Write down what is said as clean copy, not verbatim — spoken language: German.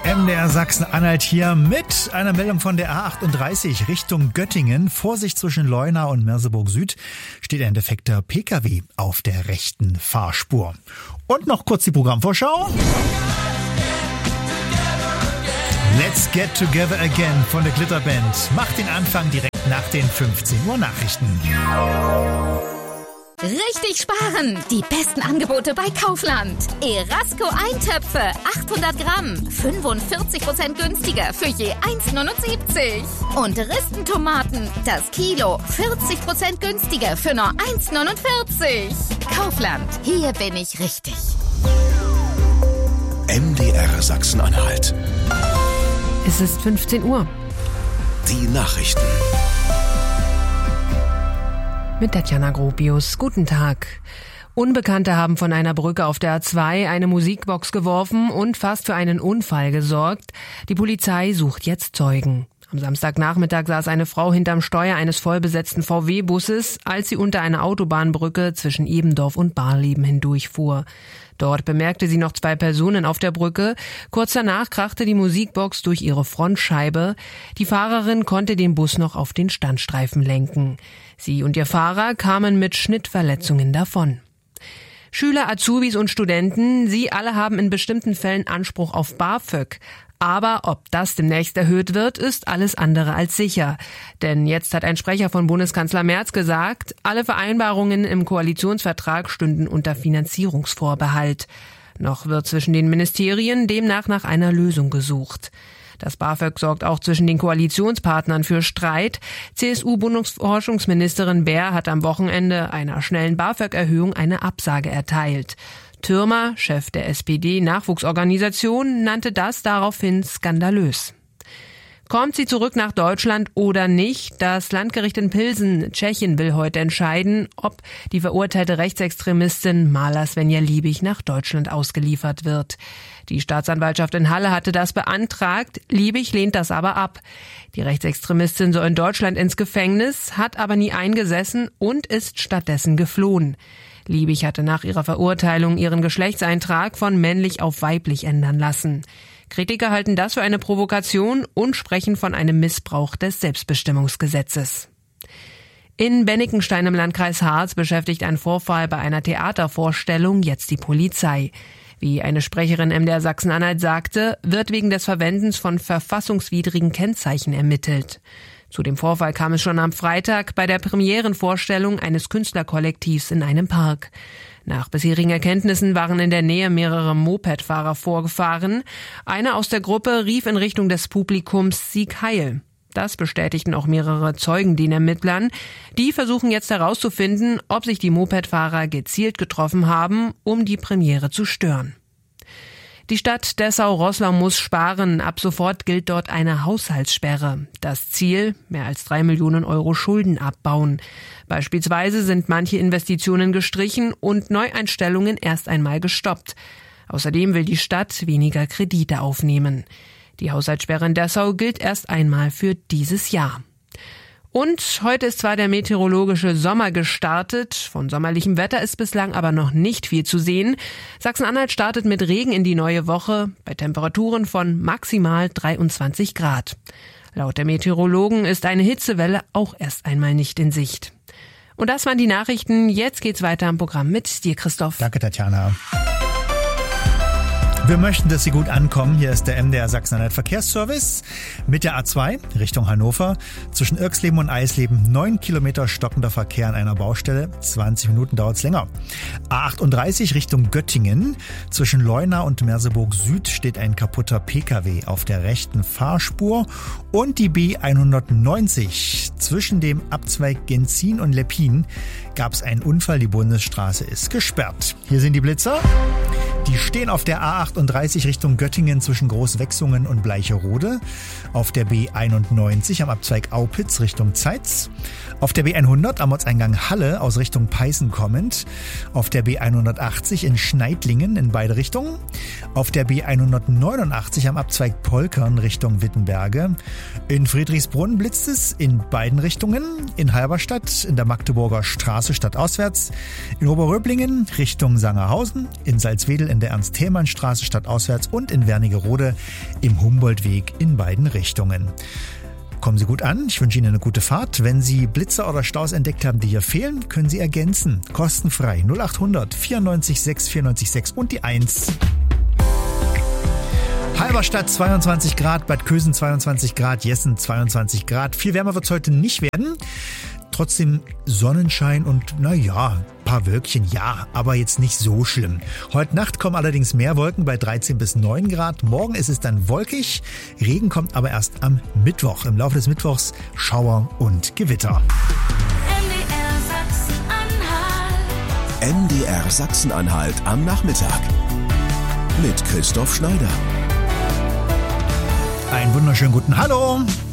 MDR Sachsen-Anhalt hier mit einer Meldung von der A38 Richtung Göttingen. Vorsicht, zwischen Leuna und Merseburg Süd steht ein defekter PKW auf der rechten Fahrspur. Und noch kurz die Programmvorschau. Let's Get Together Again von der Glitterband macht den Anfang direkt nach den 15 Uhr Nachrichten. Richtig sparen! Die besten Angebote bei Kaufland. Erasco Eintöpfe, 800 Gramm, 45% günstiger für je 1,79. Und Ristentomaten, das Kilo, 40% günstiger für nur 1,49. Kaufland, hier bin ich richtig. MDR Sachsen-Anhalt. Es ist 15 Uhr. Die Nachrichten. Mit Tatjana Gropius. Guten Tag. Unbekannte haben von einer Brücke auf der A2 eine Musikbox geworfen und fast für einen Unfall gesorgt. Die Polizei sucht jetzt Zeugen. Am Samstagnachmittag saß eine Frau hinterm Steuer eines vollbesetzten VW-Busses, als sie unter einer Autobahnbrücke zwischen Ebendorf und Barleben hindurchfuhr. Dort bemerkte sie noch 2 Personen auf der Brücke. Kurz danach krachte die Musikbox durch ihre Frontscheibe. Die Fahrerin konnte den Bus noch auf den Standstreifen lenken. Sie und ihr Fahrer kamen mit Schnittverletzungen davon. Schüler, Azubis und Studenten, sie alle haben in bestimmten Fällen Anspruch auf BAföG. Aber ob das demnächst erhöht wird, ist alles andere als sicher. Denn jetzt hat ein Sprecher von Bundeskanzler Merz gesagt, alle Vereinbarungen im Koalitionsvertrag stünden unter Finanzierungsvorbehalt. Noch wird zwischen den Ministerien demnach nach einer Lösung gesucht. Das BAföG sorgt auch zwischen den Koalitionspartnern für Streit. CSU-Bundesforschungsministerin Baer hat am Wochenende einer schnellen BAföG-Erhöhung eine Absage erteilt. Thürmer, Chef der SPD-Nachwuchsorganisation, nannte das daraufhin skandalös. Kommt sie zurück nach Deutschland oder nicht? Das Landgericht in Pilsen, Tschechien, will heute entscheiden, ob die verurteilte Rechtsextremistin Mala Svenja Liebig nach Deutschland ausgeliefert wird. Die Staatsanwaltschaft in Halle hatte das beantragt, Liebig lehnt das aber ab. Die Rechtsextremistin soll in Deutschland ins Gefängnis, hat aber nie eingesessen und ist stattdessen geflohen. Liebig hatte nach ihrer Verurteilung ihren Geschlechtseintrag von männlich auf weiblich ändern lassen. Kritiker halten das für eine Provokation und sprechen von einem Missbrauch des Selbstbestimmungsgesetzes. In Bennikenstein im Landkreis Harz beschäftigt ein Vorfall bei einer Theatervorstellung jetzt die Polizei. Wie eine Sprecherin MDR Sachsen-Anhalt sagte, wird wegen des Verwendens von verfassungswidrigen Kennzeichen ermittelt. Zu dem Vorfall kam es schon am Freitag bei der Premierenvorstellung eines Künstlerkollektivs in einem Park. Nach bisherigen Erkenntnissen waren in der Nähe mehrere Mopedfahrer vorgefahren. Einer aus der Gruppe rief in Richtung des Publikums Sieg Heil. Das bestätigten auch mehrere Zeugen den Ermittlern. Die versuchen jetzt herauszufinden, ob sich die Mopedfahrer gezielt getroffen haben, um die Premiere zu stören. Die Stadt Dessau-Roßlau muss sparen. Ab sofort gilt dort eine Haushaltssperre. Das Ziel: mehr als 3 Millionen Euro Schulden abbauen. Beispielsweise sind manche Investitionen gestrichen und Neueinstellungen erst einmal gestoppt. Außerdem will die Stadt weniger Kredite aufnehmen. Die Haushaltssperre in Dessau gilt erst einmal für dieses Jahr. Und heute ist zwar der meteorologische Sommer gestartet, von sommerlichem Wetter ist bislang aber noch nicht viel zu sehen. Sachsen-Anhalt startet mit Regen in die neue Woche, bei Temperaturen von maximal 23 Grad. Laut der Meteorologen ist eine Hitzewelle auch erst einmal nicht in Sicht. Und das waren die Nachrichten. Jetzt geht's weiter im Programm mit dir, Christoph. Danke, Tatjana. Wir möchten, dass Sie gut ankommen. Hier ist der MDR Sachsen-Anhalt Verkehrsservice mit der A2 Richtung Hannover. Zwischen Irxleben und Eisleben 9 Kilometer stockender Verkehr an einer Baustelle. 20 Minuten dauert's länger. A38 Richtung Göttingen. Zwischen Leuna und Merseburg Süd steht ein kaputter PKW auf der rechten Fahrspur. Und die B190. Zwischen dem Abzweig Genzin und Leppin gab es einen Unfall. Die Bundesstraße ist gesperrt. Hier sind die Blitzer. Die stehen auf der A38 Richtung Göttingen zwischen Großwechsungen und Bleicherode, auf der B91 am Abzweig Aupitz Richtung Zeitz, auf der B100 am Ortseingang Halle aus Richtung Peißen kommend, auf der B180 in Schneidlingen in beide Richtungen, auf der B189 am Abzweig Polkern Richtung Wittenberge, in Friedrichsbrunn blitzt es in beiden Richtungen, in Halberstadt in der Magdeburger Straße stadtauswärts, in Oberröblingen Richtung Sangerhausen, in Salzwedel in der Ernst-Thälmann-Straße stadtauswärts und in Wernigerode im Humboldtweg in beiden Richtungen. Kommen Sie gut an, ich wünsche Ihnen eine gute Fahrt. Wenn Sie Blitzer oder Staus entdeckt haben, die hier fehlen, können Sie ergänzen. Kostenfrei 0800 94 6 94 6 und die 1. Halberstadt 22 Grad, Bad Kösen 22 Grad, Jessen 22 Grad. Viel wärmer wird es heute nicht werden. Trotzdem Sonnenschein und ein paar Wölkchen, ja, aber jetzt nicht so schlimm. Heute Nacht kommen allerdings mehr Wolken bei 13 bis 9 Grad. Morgen ist es dann wolkig. Regen kommt aber erst am Mittwoch. Im Laufe des Mittwochs Schauer und Gewitter. MDR Sachsen-Anhalt am Nachmittag. Mit Christoph Schneider. Einen wunderschönen guten Hallo.